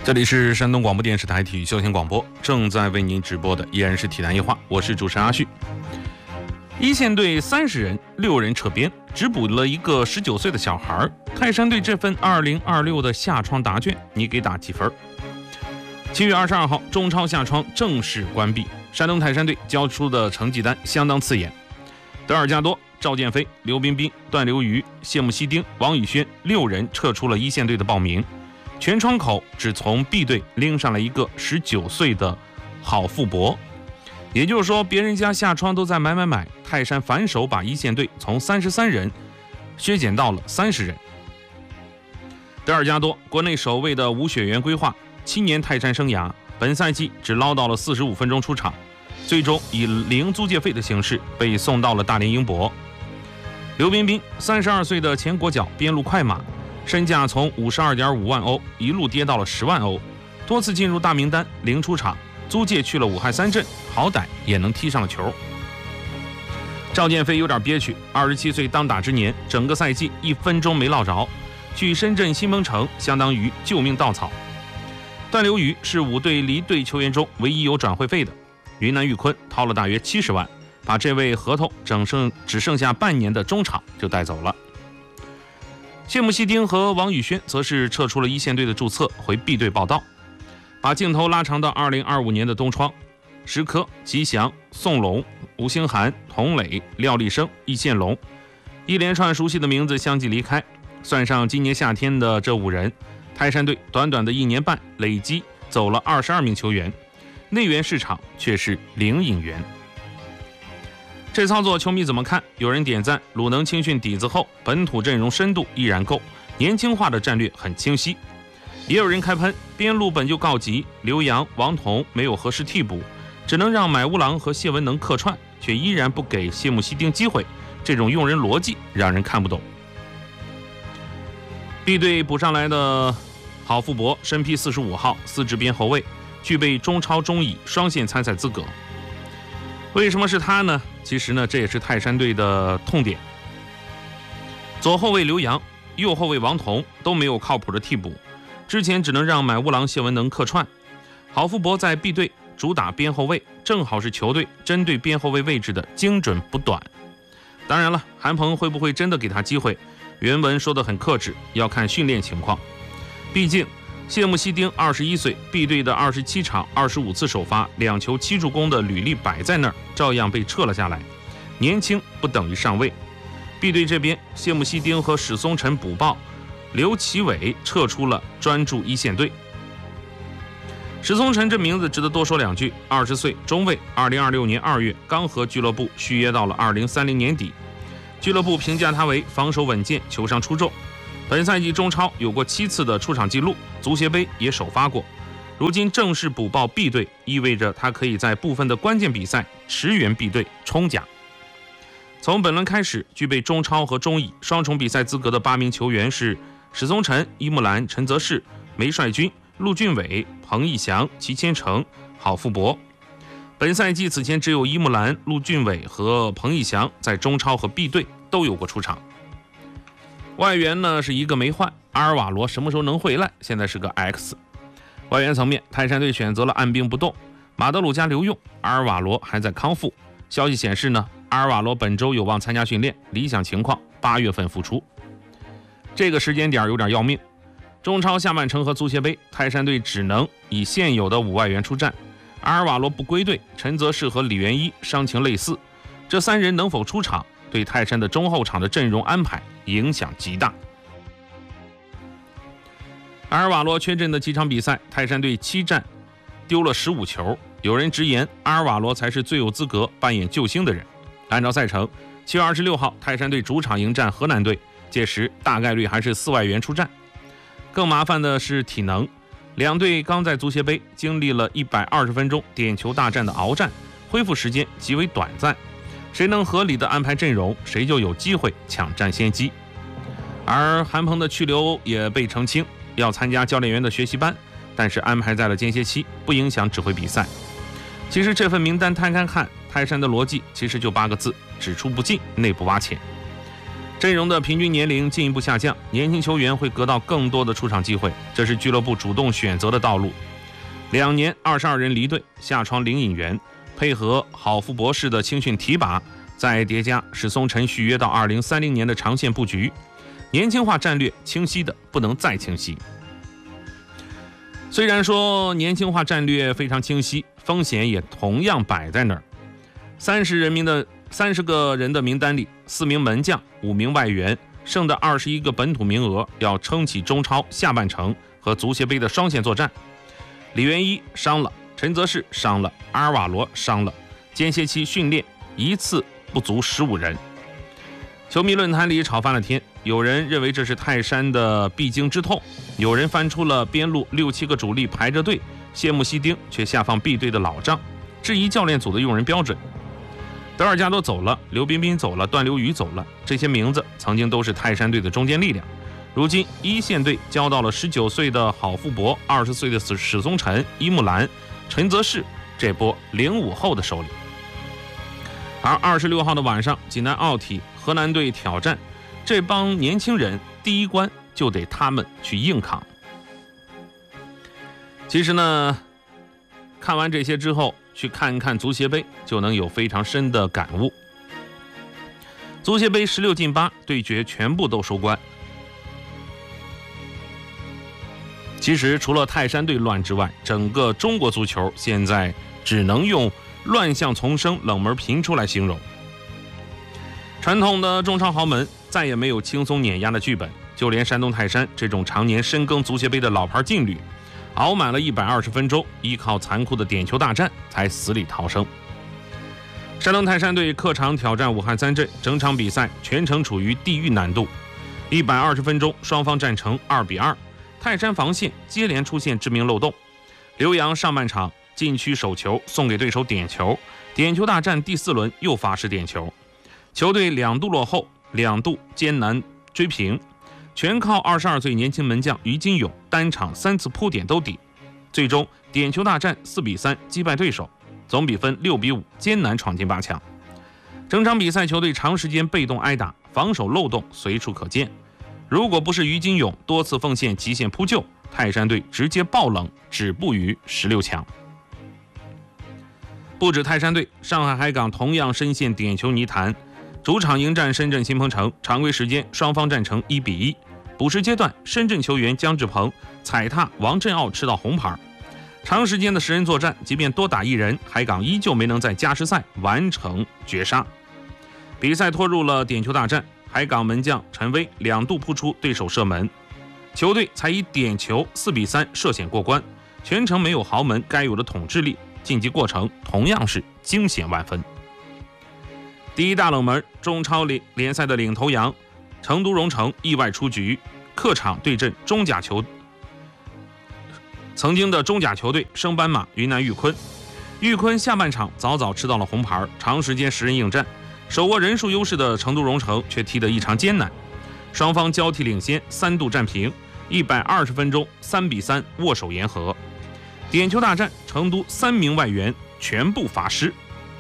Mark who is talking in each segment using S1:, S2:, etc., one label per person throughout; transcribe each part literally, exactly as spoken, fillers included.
S1: 这里是山东广播电视台体育休闲广播，正在为您直播的依然是体坛夜话，我是主持人阿旭。一线队三十人，六人撤编，只补了一个十九岁的小孩。泰山队这份二零二六的夏窗答卷，你给打几分？七月二十二号，中超夏窗正式关闭，山东泰山队交出的成绩单相当刺眼。德尔加多、赵建飞、刘彬彬、段刘愚、谢幕西丁、王宇轩六人撤出了一线队的报名。全窗口只从 B 队拎上来一个十九岁的郝富博，也就是说，别人家夏窗都在买买买，泰山反手把一线队从三十三人削减到了三十人。德尔加多国内首位的无血缘规划，七年泰山生涯，本赛季只捞到了四十五分钟出场，最终以零租借费的形式被送到了大连英博。刘彬彬三十二岁的前国脚边路快马，身价从五十二点五万欧一路跌到了十万欧，多次进入大名单，零出场，租借去了武汉三镇，好歹也能踢上了球。赵建飞有点憋屈，二十七岁当打之年，整个赛季一分钟没落着，去深圳新蒙城相当于救命稻草。段刘愚是五队离队球员中唯一有转会费的，云南玉坤掏了大约七十万，把这位合同整剩只剩下半年的中场就带走了。谢幕西丁和王宇轩则是撤出了一线队的注册，回 B 队报到。把镜头拉长到二零二五年的冬窗，石科、吉祥、宋龙、吴兴涵、童磊、廖立生、易建龙，一连串熟悉的名字相继离开。算上今年夏天的这五人，泰山队短短的一年半累积走了二十二名球员，内援市场却是零引援。这操作球迷怎么看？有人点赞，鲁能青训底子厚，本土阵容深度依然够，年轻化的战略很清晰。也有人开喷，边路本就告急，刘洋、王彤没有合适替补，只能让买乌郎和谢文能客串，却依然不给谢幕西丁机会，这种用人逻辑让人看不懂。B 队补上来的郝富博身披四十五号，司职边后卫，具备中超中乙双线参赛资格。为什么是他呢？其实呢，这也是泰山队的痛点。左后卫刘洋、右后卫王彤都没有靠谱的替补，之前只能让买乌郎、谢文能客串。郝富博在 B 队主打边后卫，正好是球队针对边后卫位置的精准不短。当然了，韩鹏会不会真的给他机会？原文说得很克制，要看训练情况。毕竟谢幕西丁二十一岁 ，B 队的二十七场、二十五次首发、两球七助攻的履历摆在那儿，照样被撤了下来。年轻不等于上位。B 队这边，谢幕西丁和史松辰补报，刘奇伟撤出了专注一线队。史松辰这名字值得多说两句，二十岁中卫，二零二六年二月刚和俱乐部续约到了二零三零年底。俱乐部评价他为防守稳健，球商出众。本赛季中超有过七次的出场记录，足协杯也首发过。如今正式补报 B 队，意味着他可以在部分的关键比赛驰援 B 队冲甲。从本轮开始，具备中超和中乙双重比赛资格的八名球员是史松辰、伊木兰、陈泽世、梅帅军、陆俊伟、彭义翔、齐千成、郝富博。本赛季此前只有伊木兰、陆俊伟和彭义翔在中超和 B 队都有过出场。外援呢是一个没换，阿尔瓦罗什么时候能回来？现在是个 X。外援层面，泰山队选择了按兵不动，马德鲁加留用，阿尔瓦罗还在康复。消息显示呢，阿尔瓦罗本周有望参加训练，理想情况八月份复出。这个时间点有点要命。中超下半程和足协杯，泰山队只能以现有的五外援出战。阿尔瓦罗不归队，陈泽世和李元一伤情类似，这三人能否出场，对泰山的中后场的阵容安排影响极大。阿尔瓦罗缺阵的几场比赛，泰山队七战丢了十五球。有人直言，阿尔瓦罗才是最有资格扮演救星的人。按照赛程，七月二十六号，泰山队主场迎战河南队，届时大概率还是四外援出战。更麻烦的是体能，两队刚在足协杯经历了一百二十分钟点球大战的鏖战，恢复时间极为短暂。谁能合理的安排阵容，谁就有机会抢占先机。而韩鹏的去留也被澄清，要参加教练员的学习班，但是安排在了间歇期，不影响指挥比赛。其实这份名单摊开看，泰山的逻辑其实就八个字：只出不进，内部挖潜。 阵容的平均年龄进一步下降，年轻球员会得到更多的出场机会，这是俱乐部主动选择的道路。两年二十二人离队，下窗零引援，配合郝福博士的青训提拔，再叠加史松辰续约到二零三零年的长线布局，年轻化战略清晰的不能再清晰。虽然说年轻化战略非常清晰，风险也同样摆在那儿。三十人名的三十个人的名单里，四名门将，五名外援，剩的二十一个本土名额要撑起中超下半程和足协杯的双线作战。李元一伤了，陈泽世伤了，阿尔瓦罗伤了，间歇期训练一次不足十五人。球迷论坛里吵翻了天，有人认为这是泰山的必经之痛，有人翻出了边路六七个主力排着队，谢幕西丁却下放 B 队的老账，质疑教练组的用人标准。德尔加多走了，刘彬彬走了，段刘宇走了，这些名字曾经都是泰山队的中坚力量，如今一线队交到了十九岁的郝富博、二十岁的史松辰、伊木兰、陈泽世这波零五后的手里。而二十六号的晚上，济南奥体河南队挑战，这帮年轻人第一关就得他们去硬扛。其实呢，看完这些之后，去看看足协杯，就能有非常深的感悟。足协杯十六进八对决全部都收官。其实除了泰山队乱之外，整个中国足球现在只能用乱象丛生、冷门频出来形容。传统的中超豪门再也没有轻松碾压的剧本，就连山东泰山这种常年深耕足协杯的老牌劲旅，熬满了一百二十分钟，依靠残酷的点球大战才死里逃生。山东泰山队客场挑战武汉三镇，整场比赛全程处于地狱难度。一百二十分钟，双方战成二比二，泰山防线接连出现致命漏洞。刘洋上半场禁区手球送给对手点球，点球大战第四轮又发失点球，球队两度落后，两度艰难追平，全靠二十二岁年轻门将于金勇单场三次扑点兜底，最终点球大战四比三击败对手，总比分六比五艰难闯进八强。整场比赛球队长时间被动挨打，防守漏洞随处可见，如果不是于金勇多次奉献极限扑救，泰山队直接爆冷，止步于十六强。不止泰山队，上海海港同样深陷点球泥潭，主场迎战深圳新鹏城，常规时间双方战成一比一。补时阶段，深圳球员姜志鹏踩踏王振奥吃到红牌。长时间的十人作战，即便多打一人，海港依旧没能在加时赛完成绝杀。比赛拖入了点球大战，海港门将陈威两度扑出对手射门，球队才以点球四比三涉险过关，全程没有豪门该有的统治力，晋级过程同样是惊险万分。第一大冷门，中超联赛的领头羊成都蓉城意外出局，客场对阵中甲球曾经的中甲球队升班马云南玉坤。玉坤下半场早早吃到了红牌，长时间十人应战，手握人数优势的成都蓉城却踢得异常艰难，双方交替领先，三度战平，一百二十分钟三比三握手言和。点球大战，成都三名外援全部罚失，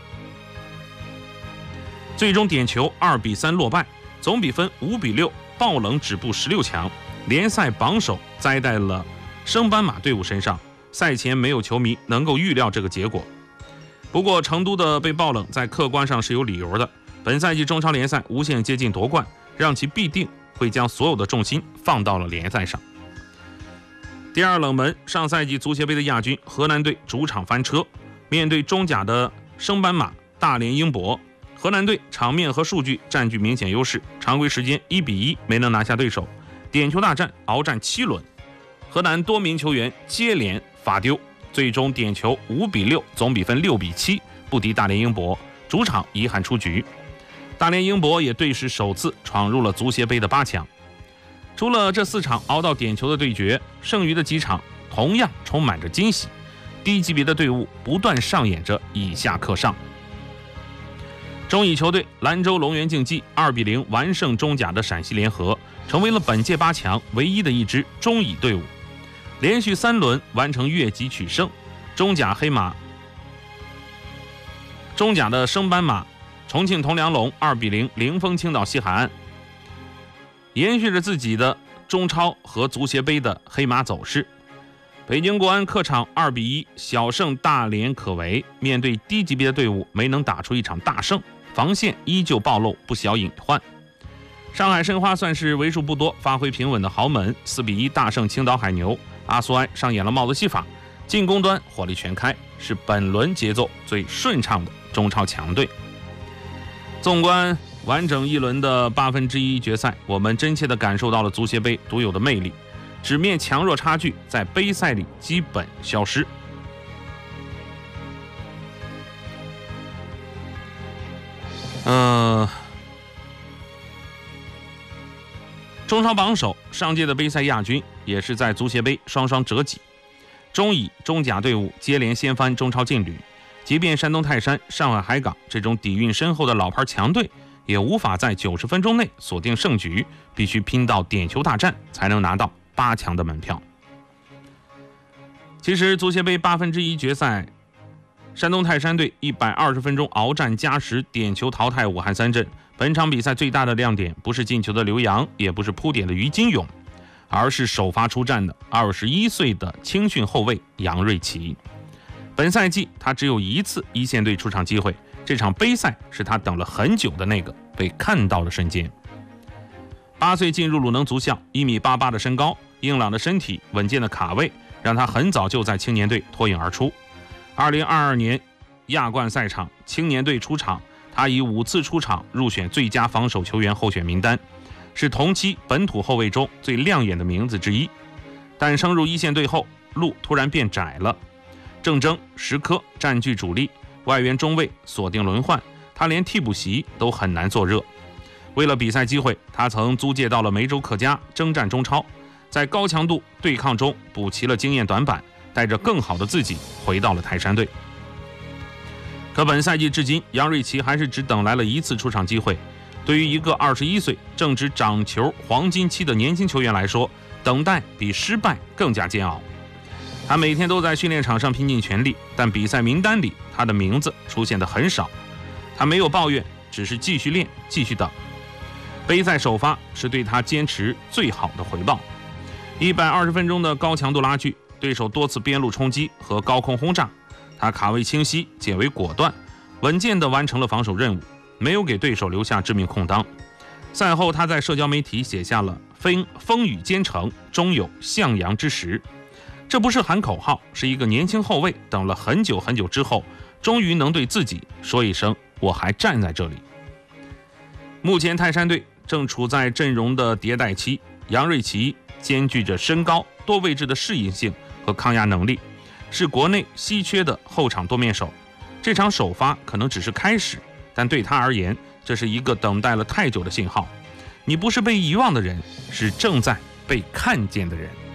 S1: 最终点球二比三落败，总比分五比六爆冷止步十六强。联赛榜首栽在了升班马队伍身上，赛前没有球迷能够预料这个结果。不过成都的被爆冷在客观上是有理由的，本赛季中超联赛无限接近夺冠，让其必定会将所有的重心放到了联赛上。第二冷门，上赛季足协杯的亚军河南队主场翻车，面对中甲的升班马大连英博，河南队场面和数据占据明显优势，常规时间一比一没能拿下对手，点球大战鏖战七轮，河南多名球员接连罚丢，最终点球五比六，总比分六比七不敌大连英博，主场遗憾出局。大连英博也队史首次闯入了足协杯的八强。除了这四场熬到点球的对决，剩余的几场同样充满着惊喜，低级别的队伍不断上演着以下克上。中乙球队兰州龙源竞技二比零完胜中甲的陕西联合，成为了本届八强唯一的一支中乙队伍，连续三轮完成越级取胜。中甲黑马中甲的升班马重庆铜梁龙二比零零封青岛西海岸。 延续着自己的中超和足协杯的黑马走势。北京国安客场二比一小胜大连可为，面对低级别的队伍没能打出一场大胜，防线依旧暴露不小隐患。上海申花算是为数不多发挥平稳的豪门，四比一大胜青岛海牛。阿苏埃上演了帽子戏法，进攻端火力全开，是本轮节奏最顺畅的中超强队。纵观完整一轮的八分之一决赛，我们真切地感受到了足协杯独有的魅力，纸面强弱差距在杯赛里基本消失。呃。中超榜首上届的杯赛亚军也是在足协杯双双折戟，中乙、中甲队伍接连掀翻中超劲旅，即便山东泰山、上海海港这种底蕴深厚的老牌强队，也无法在九十分钟内锁定胜局，必须拼到点球大战才能拿到八强的门票。其实足协杯八分之一决赛，山东泰山队一百二十分钟鏖战加时，点球淘汰武汉三镇。本场比赛最大的亮点不是进球的刘洋，也不是扑点的于金勇，而是首发出战的二十一岁的青训后卫杨瑞琪。本赛季他只有一次一线队出场机会，这场杯赛是他等了很久的那个被看到的瞬间。八岁进入鲁能足校，一米八八的身高，硬朗的身体，稳健的卡位，让他很早就在青年队脱颖而出。二零二二年亚冠赛场，青年队出场，他以五次出场入选最佳防守球员候选名单，是同期本土后卫中最亮眼的名字之一。但升入一线队后，路突然变窄了，郑铮、石科占据主力，外援中卫锁定轮换，他连替补席都很难坐热。为了比赛机会，他曾租借到了梅州客家征战中超，在高强度对抗中补齐了经验短板，带着更好的自己回到了泰山队。可本赛季至今，杨瑞琪还是只等来了一次出场机会。对于一个二十一岁正值长球黄金期的年轻球员来说，等待比失败更加煎熬。他每天都在训练场上拼尽全力，但比赛名单里他的名字出现的很少。他没有抱怨，只是继续练，继续等。杯赛首发是对他坚持最好的回报。一百二十分钟的高强度拉锯，对手多次边路冲击和高空轰炸，他卡位清晰，解围果断，稳健地完成了防守任务，没有给对手留下致命空当。赛后他在社交媒体写下了风风雨兼程，终有向阳之时。这不是喊口号，是一个年轻后卫等了很久很久之后，终于能对自己说一声我还站在这里。目前泰山队正处在阵容的迭代期，杨瑞琪兼具着身高、多位置的适应性和抗压能力，是国内稀缺的后场多面手。这场首发可能只是开始，但对他而言，这是一个等待了太久的信号。你不是被遗忘的人，是正在被看见的人。